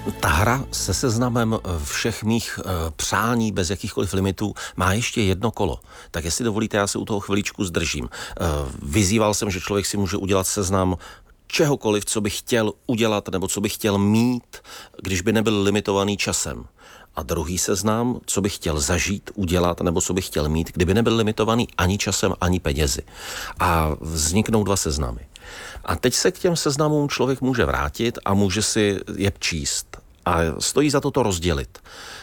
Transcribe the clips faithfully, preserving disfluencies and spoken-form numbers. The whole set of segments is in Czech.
Ta hra se seznamem všech mých e, přání bez jakýchkoliv limitů má ještě jedno kolo. Tak jestli dovolíte, já se u toho chviličku zdržím. E, vyzýval jsem, že člověk si může udělat seznam čehokoliv, co by chtěl udělat nebo co by chtěl mít, když by nebyl limitovaný časem. A druhý seznam, co by chtěl zažít, udělat nebo co by chtěl mít, kdyby nebyl limitovaný ani časem, ani penězi. A vzniknou dva seznamy. A teď se k těm seznamům člověk může vrátit a může si je číst. A stojí za to to rozdělit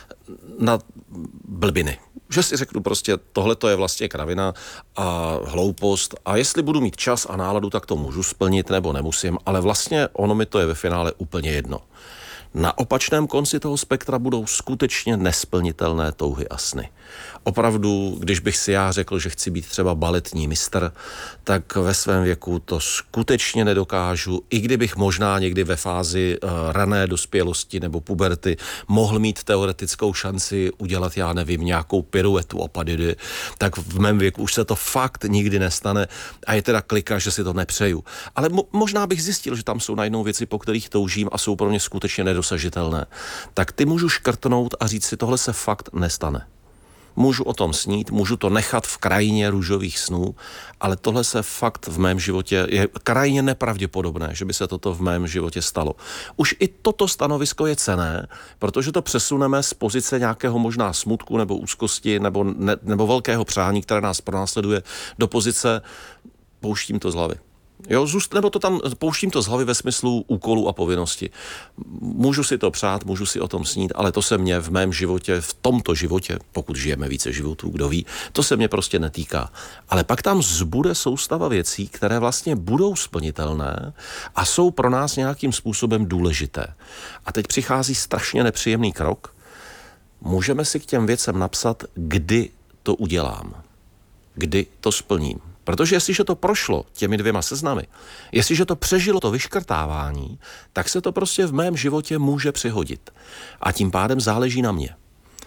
na blbiny. Že si řeknu prostě, tohle to je vlastně kravina a hloupost a jestli budu mít čas a náladu, tak to můžu splnit nebo nemusím, ale vlastně ono mi to je ve finále úplně jedno. Na opačném konci toho spektra budou skutečně nesplnitelné touhy a sny. Opravdu, když bych si já řekl, že chci být třeba baletní mistr, tak ve svém věku to skutečně nedokážu, i kdybych možná někdy ve fázi uh, rané dospělosti nebo puberty mohl mít teoretickou šanci udělat, já nevím, nějakou piruetu a padidy, tak v mém věku už se to fakt nikdy nestane a je teda klika, že si to nepřeju. Ale mo- možná bych zjistil, že tam jsou najednou věci, po kterých toužím a jsou pro mě skutečně nedosažitelné. Tak ty můžu škrtnout a říct si, tohle se fakt nestane. Můžu o tom snít, můžu to nechat v krajině růžových snů, ale tohle se fakt v mém životě, je krajně nepravděpodobné, že by se toto v mém životě stalo. Už i toto stanovisko je cenné, protože to přesuneme z pozice nějakého možná smutku nebo úzkosti nebo, ne, nebo velkého přání, které nás pronásleduje, do pozice pouštím to z hlavy. Jo, zůst, nebo to tam pouštím to z hlavy ve smyslu úkolů a povinnosti. Můžu si to přát, můžu si o tom snít, ale to se mě v mém životě, v tomto životě, pokud žijeme více životů, kdo ví, to se mě prostě netýká. Ale pak tam zbude soustava věcí, které vlastně budou splnitelné a jsou pro nás nějakým způsobem důležité. A teď přichází strašně nepříjemný krok. Můžeme si k těm věcem napsat, kdy to udělám, kdy to splním. Protože jestliže to prošlo těmi dvěma seznamy, jestliže to přežilo to vyškrtávání, tak se to prostě v mém životě může přihodit. A tím pádem záleží na mě.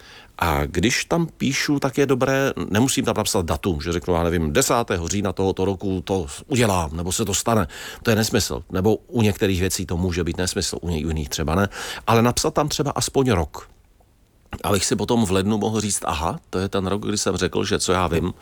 A když tam píšu, tak je dobré, nemusím tam napsat datum, že řeknu, já nevím, desátého října tohoto roku to udělám, nebo se to stane. To je nesmysl. Nebo u některých věcí to může být nesmysl, u jiných třeba ne. Ale napsat tam třeba aspoň rok. Abych si potom v lednu mohl říct, aha, to je ten rok, kdy jsem řekl, že co já vím,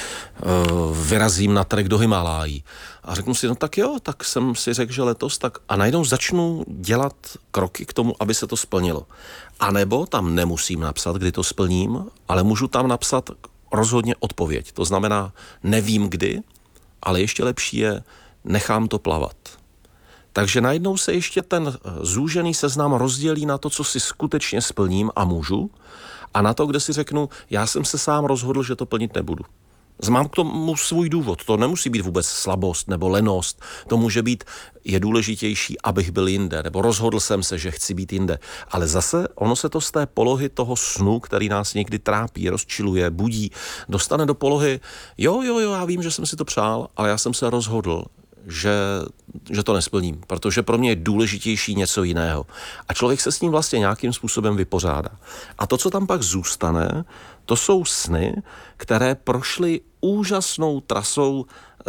vyrazím na trek do Himalájí. A řeknu si, no tak jo, tak jsem si řekl, že letos, tak a najednou začnu dělat kroky k tomu, aby se to splnilo. A nebo tam nemusím napsat, kdy to splním, ale můžu tam napsat rozhodně odpověď. To znamená, nevím kdy, ale ještě lepší je, nechám to plavat. Takže najednou se ještě ten zúžený seznam rozdělí na to, co si skutečně splním a můžu, a na to, kde si řeknu, já jsem se sám rozhodl, že to plnit nebudu. Mám k tomu svůj důvod. To nemusí být vůbec slabost nebo lenost. To může být, je důležitější, abych byl jinde, nebo rozhodl jsem se, že chci být jinde. Ale zase ono se to z té polohy toho snu, který nás někdy trápí, rozčiluje, budí, dostane do polohy, jo, jo, jo, já vím, že jsem si to přál, ale já jsem se rozhodl, Že, že to nesplním, protože pro mě je důležitější něco jiného. A člověk se s ním vlastně nějakým způsobem vypořádá. A to, co tam pak zůstane, to jsou sny, které prošly úžasnou trasou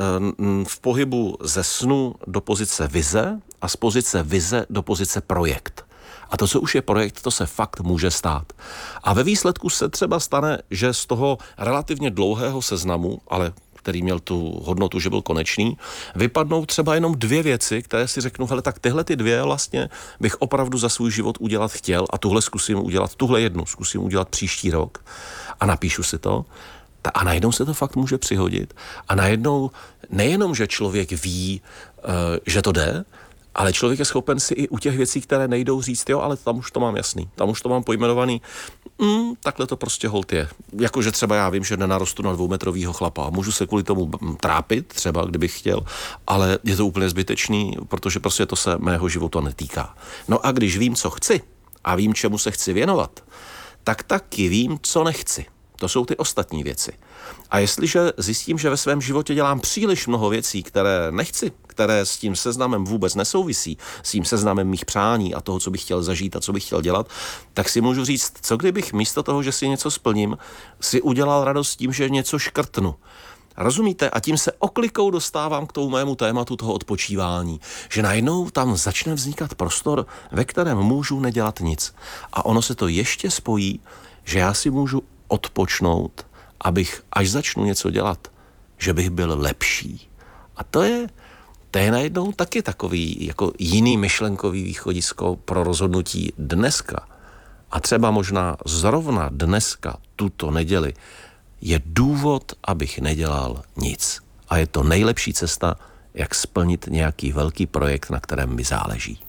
v pohybu ze snu do pozice vize a z pozice vize do pozice projekt. A to, co už je projekt, to se fakt může stát. A ve výsledku se třeba stane, že z toho relativně dlouhého seznamu, ale který měl tu hodnotu, že byl konečný, vypadnou třeba jenom dvě věci, které si řeknu, hele, tak tyhle ty dvě vlastně bych opravdu za svůj život udělat chtěl a tuhle zkusím udělat, tuhle jednu zkusím udělat příští rok a napíšu si to. A najednou se to fakt může přihodit. A najednou nejenom, že člověk ví, že to jde, ale člověk je schopen si i u těch věcí, které nejdou, říct, jo, ale tam už to mám jasný, tam už to mám pojmenovaný, mm, takhle to prostě holt je. Jakože třeba já vím, že nenarostu na dvoumetrovýho chlapa, můžu se kvůli tomu trápit, třeba kdybych chtěl, ale je to úplně zbytečný, protože prostě to se mého života netýká. No a když vím, co chci a vím, čemu se chci věnovat, tak taky vím, co nechci. To jsou ty ostatní věci. A jestliže zjistím, že ve svém životě dělám příliš mnoho věcí, které nechci, které s tím seznamem vůbec nesouvisí, s tím seznamem mých přání a toho, co bych chtěl zažít a co bych chtěl dělat, tak si můžu říct, co kdybych místo toho, že si něco splním, si udělal radost tím, že něco škrtnu. Rozumíte? A tím se oklikou dostávám k tomu mému tématu toho odpočívání, že najednou tam začne vznikat prostor, ve kterém můžu nedělat nic. A ono se to ještě spojí, že já si můžu odpočnout, abych, až začnu něco dělat, že bych byl lepší. A to je, to je najednou taky takový jako jiný myšlenkový východisko pro rozhodnutí dneska. A třeba možná zrovna dneska, tuto neděli, je důvod, abych nedělal nic. A je to nejlepší cesta, jak splnit nějaký velký projekt, na kterém mi záleží.